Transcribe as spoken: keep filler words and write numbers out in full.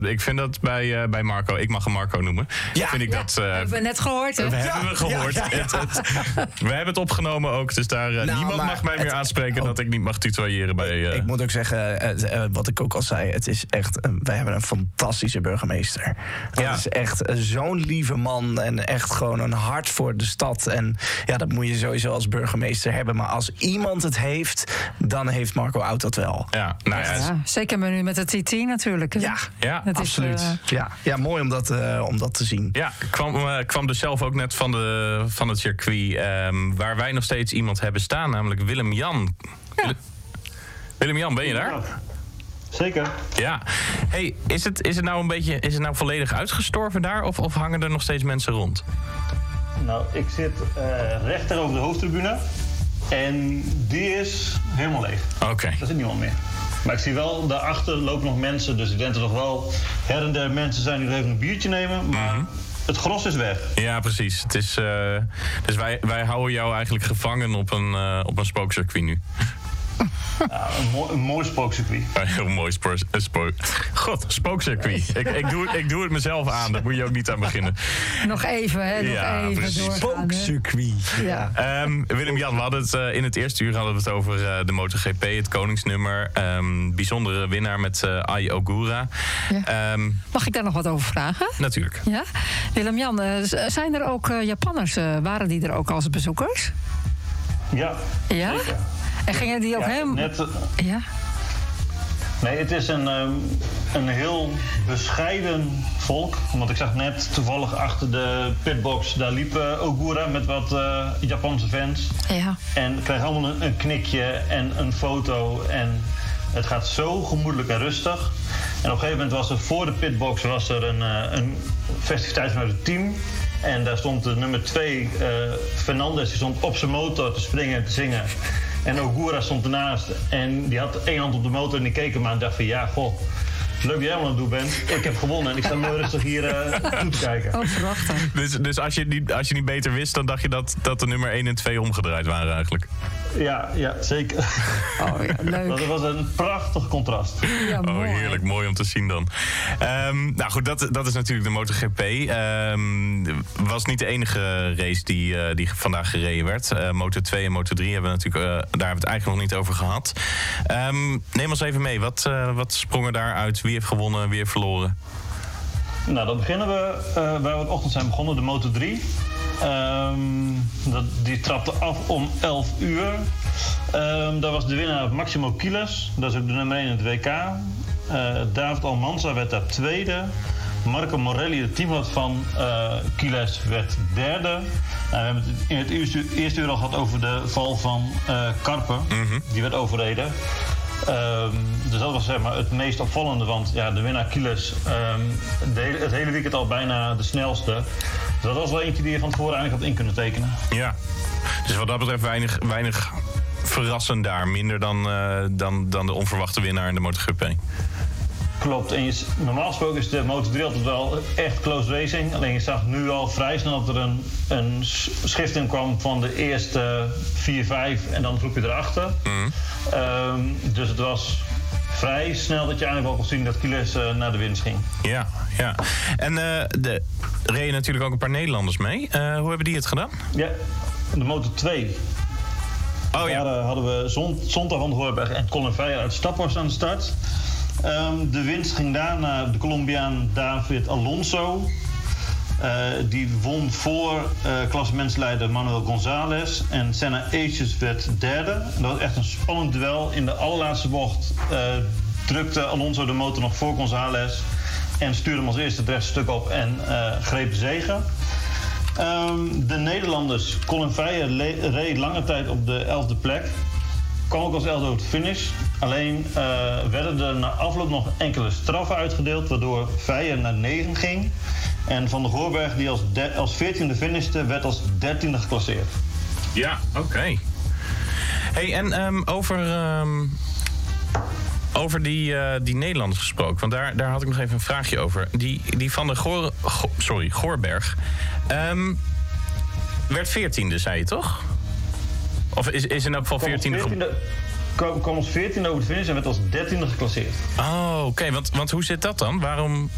Ik vind dat bij, uh, bij Marco, ik mag hem Marco noemen. Ja, vind ik ja. dat, uh, hebben we net gehoord, hè? Dat Ja, hebben we gehoord. ja, ja, ja. Het, het, we hebben het opgenomen ook, dus daar uh, nou, niemand mag mij het, meer aanspreken oh, dat ik niet mag tutoyeren bij... Uh... Ik moet ook zeggen, uh, uh, wat ik ook al zei, het is echt, uh, wij hebben een fantastische burgemeester. Dat ja. is echt uh, zo'n lieve man en echt gewoon een hart voor de stad. En ja, dat moet je sowieso als burgemeester hebben. Maar als iemand het heeft, dan heeft Marco Oud dat wel. Ja, nou ja, ja, zeker nu met de T T natuurlijk. Hè? Ja, ja dat absoluut. Is, uh... ja, ja, mooi om dat, uh, om dat te zien. Ja, kwam, uh, kwam dus zelf ook net van, de, van het circuit, um, waar wij nog steeds iemand hebben staan, namelijk Willem-Jan. Ja. Willem-Jan, ben je daar? Ja. Zeker. Ja. Hey, is het, is het nou een beetje, is het nou volledig uitgestorven daar, of, of hangen er nog steeds mensen rond? Nou, ik zit uh, recht tegenover de hoofdtribune en die is helemaal leeg. Oké. Okay. Daar zit niemand meer. Maar ik zie wel, daarachter lopen nog mensen, dus ik denk dat er nog wel her en der mensen zijn die nog even een biertje nemen, maar mm-hmm. Het gros is weg. Ja, precies. Het is, uh, dus wij, wij houden jou eigenlijk gevangen op een, uh, op een spookcircuit nu. Ja, een, mooi, een mooi spookcircuit. Een heel mooi spoor, spook. God, spookcircuit. ik, ik, doe, ik doe het mezelf aan, daar moet je ook niet aan beginnen. Nog even, hè? Nog ja, even precies. Spookcircuit. Ja. Um, Willem-Jan, we hadden het uh, in het eerste uur hadden we het over uh, de MotoGP, het koningsnummer. Um, bijzondere winnaar met uh, Ai Ogura. Ja. Um, Mag ik daar nog wat over vragen? Natuurlijk. Ja? Willem-Jan, uh, zijn er ook uh, Japanners? Uh, waren die er ook als bezoekers? Ja, ja? Zeker. En gingen die ook ja, hem... Net, uh, ja? Nee, het is een, um, een heel bescheiden volk. Want ik zag net toevallig achter de pitbox, daar liep uh, Ogura met wat uh, Japanse fans. Ja. En kreeg allemaal een, een knikje en een foto. En het gaat zo gemoedelijk en rustig. En op een gegeven moment was er voor de pitbox was er een, uh, een festiviteit vanuit het team. En daar stond de nummer twee, uh, Fernandez, die stond op zijn motor te springen en te zingen. En Ogura stond ernaast en die had één hand op de motor en die keek hem aan en dacht van ja, goh, leuk dat jij allemaal aan het doen bent. Ik heb gewonnen en ik sta mooi rustig hier uh, toe te kijken. Oh, prachtig. Dus, dus als, je niet, als je niet beter wist, dan dacht je dat, dat de nummer één en twee omgedraaid waren eigenlijk? Ja, ja, zeker. Oh, ja, leuk. Dat was een prachtig contrast. Ja, mooi. Oh, heerlijk. Mooi om te zien dan. Um, nou goed, dat, dat is natuurlijk de MotoGP. Um, was niet de enige race die, uh, die vandaag gereden werd. Uh, Moto twee en Moto drie hebben we natuurlijk, uh, daar hebben we het eigenlijk nog niet over gehad. Um, neem ons even mee. Wat, uh, wat sprong er daaruit? Wie heeft gewonnen? Wie heeft verloren? Nou, dan beginnen we uh, waar we vanochtend zijn begonnen, de Moto drie. Um, dat, die trapte af om elf uur. Um, daar was de winnaar Maximo Quiles. Dat is ook de nummer één in het W K. Uh, David Almanza werd daar tweede. Marco Morelli, de teamgenoot van uh, Quiles, werd derde. Nou, we hebben het in het eerste, eerste uur al gehad over de val van uh, Karper. Mm-hmm. Die werd overreden. Um, dus dat was zeg maar het meest opvallende, want ja, de winnaar Quiles um, de hele, het hele weekend al bijna de snelste. Dus dat was wel eentje die je van tevoren eigenlijk had in kunnen tekenen. Ja, dus wat dat betreft weinig, weinig verrassend daar. Minder dan, uh, dan, dan de onverwachte winnaar in de MotoGP. Klopt, en je, normaal gesproken is de Moto drie altijd wel echt close racing. Alleen je zag nu al vrij snel dat er een, een schrift in kwam van de eerste vier, vijf en dan een groepje erachter. Mm. Um, dus het was vrij snel dat je eigenlijk wel kon zien dat Quiles uh, naar de winst ging. Ja, ja. En uh, de reden natuurlijk ook een paar Nederlanders mee. Uh, hoe hebben die het gedaan? Ja, de Moto twee. Oh ja. Daar uh, hadden we Zon, Zonta van der Hoorberg en Colin Veyer uit Staphorst aan de start. Um, de winst ging daar naar de Colombiaan David Alonso. Uh, die won voor uh, klassementsleider Manuel González. En Senna Aces werd derde. En dat was echt een spannend duel. In de allerlaatste bocht uh, drukte Alonso de motor nog voor González. En stuurde hem als eerste het rechte stuk op en uh, greep de zege. Um, de Nederlanders, Colin Veyer le- reed lange tijd op de elfde plek. Kwam ook als elfde over de finish. Alleen uh, werden er na afloop nog enkele straffen uitgedeeld, waardoor Veyer naar negen ging. En Van der Hoorberg, die als, de- als veertiende finishte, werd als dertiende geclasseerd. Ja, oké. Okay. Hey, en um, over, um, over die, uh, die Nederlanders gesproken, want daar, daar had ik nog even een vraagje over. Die, die Van der Goor, Go, sorry, Goorberg um, werd veertiende, zei je toch? Of is, is in elk geval veertiende... veertiende kwam, kwam als veertiende over de finish en werd als dertiende geclasseerd. Oh, oké. Okay. Want, want hoe zit dat dan? Waarom,